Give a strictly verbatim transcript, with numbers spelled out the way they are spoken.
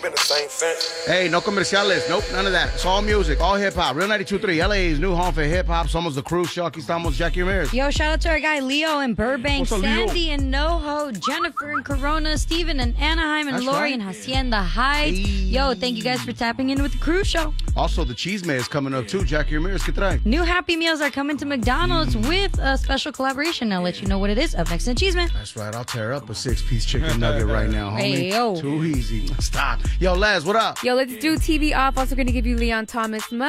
keeping the same fence. Hey, no comerciales. Nope, none of that. It's all music, all hip-hop. Real ninety-two point three, L A's new home for hip-hop. Somos the Cruz Show. Aquí estamos, Jackie Ramirez. Yo, shout out to our guy Leo in Burbank, What's up, Leo? Sandy in NoHo, Jennifer in Corona, Steven in Anaheim, and That's Lori right. in Hacienda Heights. Hey. Yo, thank you guys for tapping in with the Cruz Show. Also, the Cheese May is coming up, too. Jackie Ramirez, ¿qué trae? New Happy Meals are coming to McDonald's Mm. with a special collaboration. I'll let you know what it is up next in Cheeseman. That's right. I'll tear up a six-piece chicken nugget right now, homie. Hey, yo. Too easy. Stop. Yo, Les, what up? Yo, let's do T V off. Also going to give you Leon Thomas.